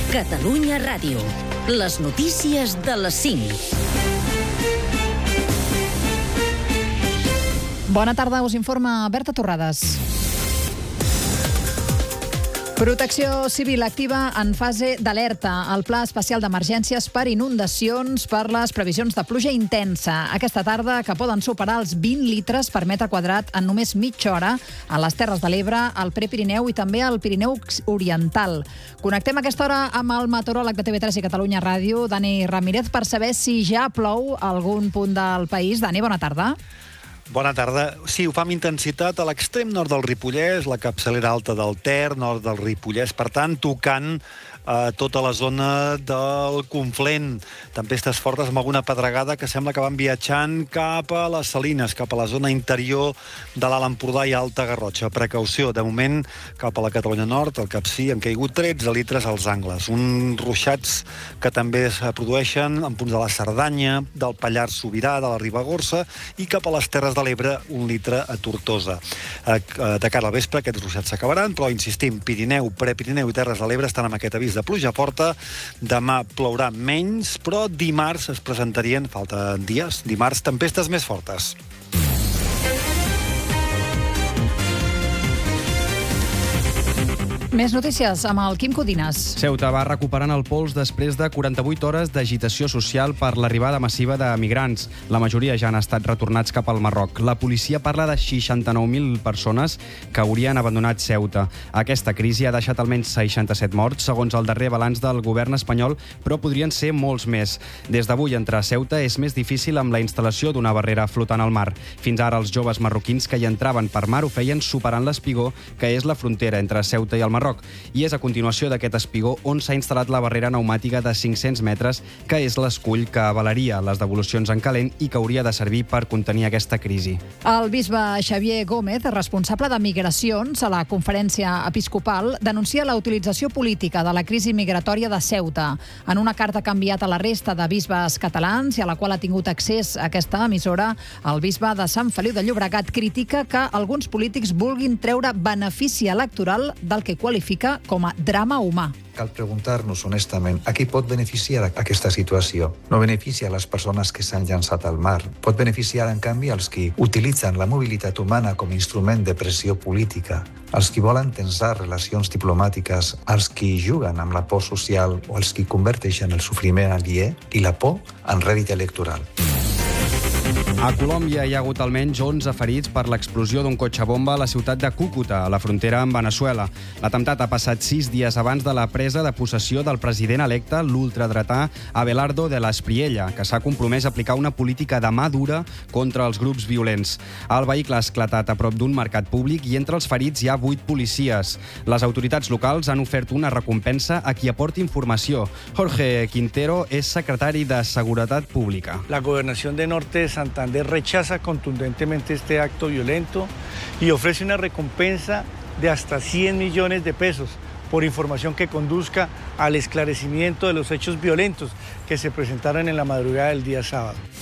Catalunya Ràdio. Les notícies de les 5. Bona tarda, us informa Berta Torrades. Protecció Civil activa en fase d'alerta el Pla Especial d'Emergències per inundacions per les previsions de pluja intensa. Aquesta tarda, que poden superar els 20 litres per metre quadrat en només mitja hora a les Terres de l'Ebre, al Prepirineu i també al Pirineu Oriental. Connectem a aquesta hora amb el meteoròleg de TV3 i Catalunya Ràdio, Dani Ramírez, per saber si ja plou a algun punt del país. Dani, bona tarda. Bona tarda. Sí, ho fa amb intensitat a l'extrem nord del Ripollès, la capçalera alta del Ter, nord del Ripollès, per tant, tocant tota la zona del Conflent. Tempestes fortes amb alguna pedregada que sembla que van viatjant cap a les Salines, cap a la zona interior de l'Alt Empordà i Alta Garrotxa. Precaució, de moment, cap a la Catalunya Nord, al Capcir, han caigut 13 litres als angles. Uns ruixats que també es produeixen en punts de la Cerdanya, del Pallars Sobirà, de la Ribagorça, i cap a les Terres de l'Ebre, 1 litre a Tortosa. De cara al vespre, aquests ruixats s'acabaran, però, insistim, Pirineu, Prepirineu i Terres de l'Ebre estan amb aquest avís de pluja forta. Demà plourà menys, però dimarts es presentarien, falten dies, dimarts, tempestes més fortes. Més notícies amb el Quim Codines. Ceuta va recuperant el pols després de 48 hores d'agitació social per l'arribada massiva de migrants. La majoria ja han estat retornats cap al Marroc. La policia parla de 69.000 persones que haurien abandonat Ceuta. Aquesta crisi ha deixat almenys 67 morts, segons el darrer balanç del govern espanyol, però podrien ser molts més. Des d'avui, entrar a Ceuta és més difícil amb la instal·lació d'una barrera flotant al mar. Fins ara, els joves marroquins que hi entraven per mar ho feien superant l'espigó, que és la frontera entre Ceuta i el Marroc. I és a continuació d'aquest espigó on s'ha instal·lat la barrera pneumàtica de 500 metres, que és l'escull que avalaria les devolucions en calent i que hauria de servir per contenir aquesta crisi. El bisbe Xavier Gómez, responsable de migracions a la conferència episcopal, denuncia la utilització política de la crisi migratòria de Ceuta. En una carta que ha enviat a la resta de bisbes catalans i a la qual ha tingut accés a aquesta emissora, el bisbe de Sant Feliu de Llobregat critica que alguns polítics vulguin treure benefici electoral del que qualifica com a drama humà. Cal preguntar-nos honestament a qui pot beneficiar aquesta situació. No beneficia a les persones que s'han llançat al mar. Pot beneficiar, en canvi, als qui utilitzen la mobilitat humana com a instrument de pressió política, als qui volen tensar relacions diplomàtiques, als qui juguen amb la por social o als qui converteixen el sofriment aliè i la por en rèdit electoral. A Colòmbia hi ha hagut almenys 11 ferits per l'explosió d'un cotxe bomba a la ciutat de Cúcuta, a la frontera amb Veneçuela. L'atemptat ha passat 6 dies abans de la presa de possessió del president electe, l'ultradretà Abelardo de la Espriella, que s'ha compromès a aplicar una política de mà dura contra els grups violents. El vehicle ha esclatat a prop d'un mercat públic i entre els ferits hi ha 8 policies. Les autoritats locals han ofert una recompensa a qui aporti informació. Jorge Quintero és secretari de Seguretat Pública. La Gobernación de Norte de Santander rechaza contundentemente este acto violento y ofrece una recompensa de hasta 100 millones de pesos por información que conduzca al esclarecimiento de los hechos violentos que se presentaron en la madrugada del día sábado.